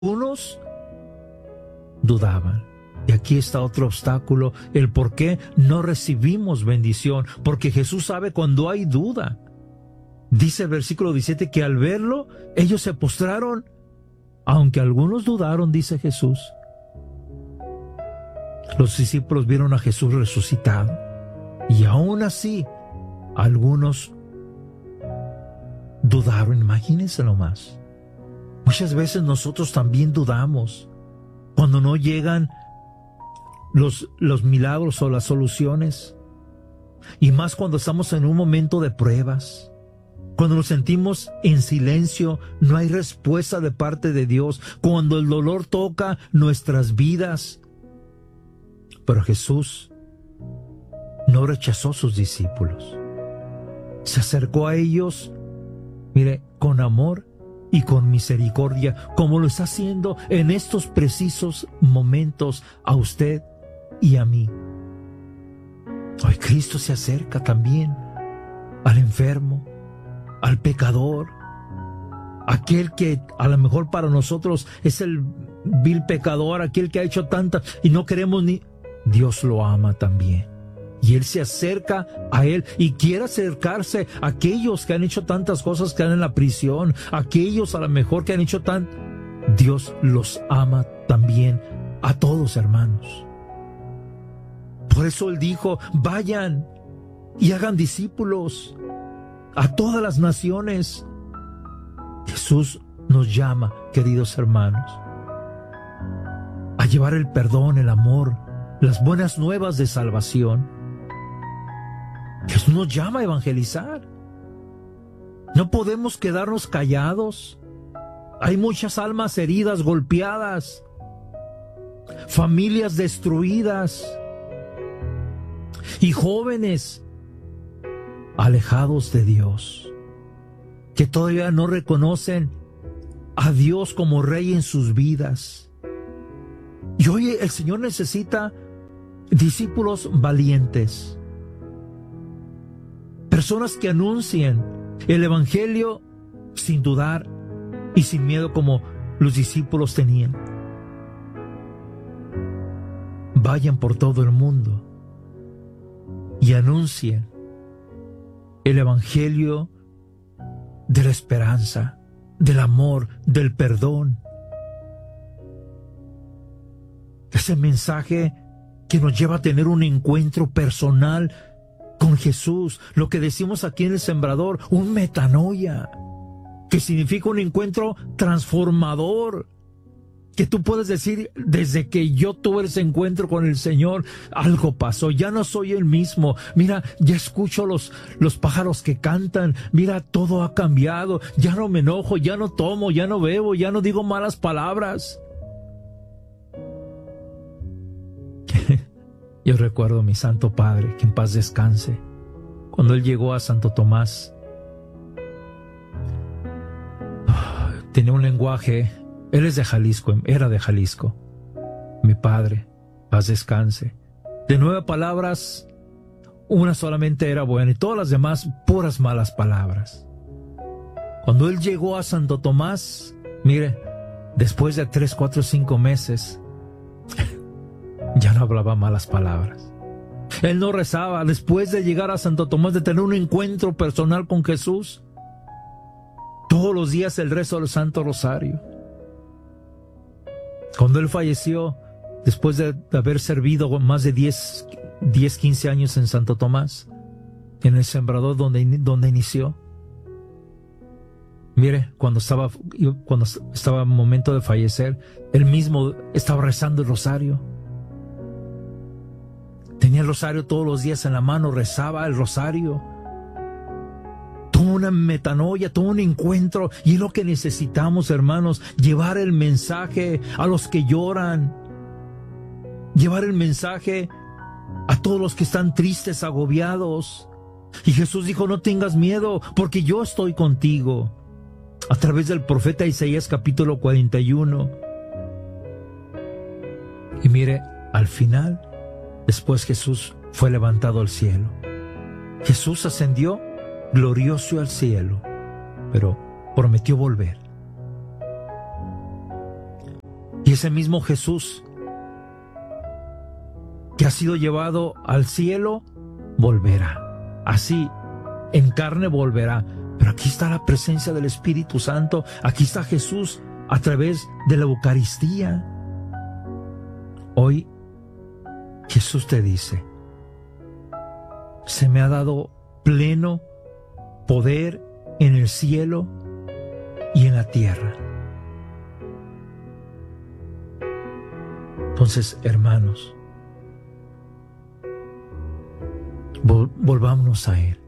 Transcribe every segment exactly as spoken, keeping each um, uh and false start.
Unos dudaban. Y aquí está otro obstáculo, el por qué no recibimos bendición, porque Jesús sabe cuando hay duda. Dice el versículo diecisiete que al verlo, ellos se postraron, aunque algunos dudaron, dice Jesús. Los discípulos vieron a Jesús resucitado, y aún así, algunos dudaron. Imagínense nomás. Muchas veces nosotros también dudamos cuando no llegan los, los milagros o las soluciones, y más cuando estamos en un momento de pruebas. Cuando nos sentimos en silencio, no hay respuesta de parte de Dios. Cuando el dolor toca nuestras vidas. Pero Jesús no rechazó a sus discípulos. Se acercó a ellos, mire, con amor y con misericordia, como lo está haciendo en estos precisos momentos a usted y a mí. Hoy Cristo se acerca también al enfermo, al pecador, aquel que a lo mejor para nosotros es el vil pecador, aquel que ha hecho tantas y no queremos ni... Dios lo ama también. Y Él se acerca a Él y quiere acercarse a aquellos que han hecho tantas cosas, que están en la prisión, aquellos a lo mejor que han hecho tan... Dios los ama también a todos, hermanos. Por eso Él dijo, vayan y hagan discípulos a todas las naciones. Jesús nos llama, queridos hermanos, a llevar el perdón, el amor, las buenas nuevas de salvación. Jesús nos llama a evangelizar. No podemos quedarnos callados. Hay muchas almas heridas, golpeadas, familias destruidas y jóvenes alejados de Dios, que todavía no reconocen a Dios como Rey en sus vidas. Y hoy el Señor necesita discípulos valientes, personas que anuncien el Evangelio sin dudar y sin miedo como los discípulos tenían. Vayan por todo el mundo y anuncien el Evangelio de la esperanza, del amor, del perdón. Ese mensaje que nos lleva a tener un encuentro personal con Jesús, lo que decimos aquí en El Sembrador, un metanoia, que significa un encuentro transformador, que tú puedes decir, desde que yo tuve ese encuentro con el Señor, algo pasó, ya no soy el mismo. Mira, ya escucho los, los pájaros que cantan, mira, todo ha cambiado, ya no me enojo, ya no tomo, ya no bebo, ya no digo malas palabras. Yo recuerdo a mi Santo Padre, que en paz descanse, cuando él llegó a Santo Tomás, tenía un lenguaje. Él es de Jalisco, era de Jalisco. Mi padre, paz descanse. De nueve palabras, una solamente era buena y todas las demás puras malas palabras. Cuando él llegó a Santo Tomás, mire, después de tres, cuatro, cinco meses, ya no hablaba malas palabras. Él no rezaba. Después de llegar a Santo Tomás, de tener un encuentro personal con Jesús, todos los días el rezo del Santo Rosario. Cuando él falleció, después de haber servido más de diez, quince años en Santo Tomás, en El Sembrador donde, donde inició, mire, cuando estaba, cuando estaba en momento de fallecer, él mismo estaba rezando el rosario. Tenía el rosario todos los días en la mano, rezaba el rosario. Tuvo una metanoia, tuvo un encuentro, y es lo que necesitamos, hermanos, llevar el mensaje a los que lloran, llevar el mensaje a todos los que están tristes, agobiados. Y Jesús dijo, no tengas miedo, porque yo estoy contigo, a través del profeta Isaías capítulo cuarenta y uno. Y mire, al final, después Jesús fue levantado al cielo. Jesús ascendió glorioso al cielo, pero prometió volver. Y ese mismo Jesús que ha sido llevado al cielo, volverá. Así, en carne volverá. Pero aquí está la presencia del Espíritu Santo. Aquí está Jesús a través de la Eucaristía. Hoy, Jesús te dice, se me ha dado pleno poder en el cielo y en la tierra. Entonces, hermanos, vol- volvámonos a Él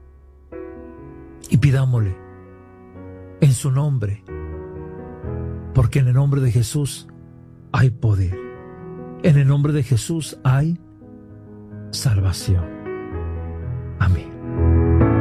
y pidámosle en su nombre, porque en el nombre de Jesús hay poder. En el nombre de Jesús hay salvación.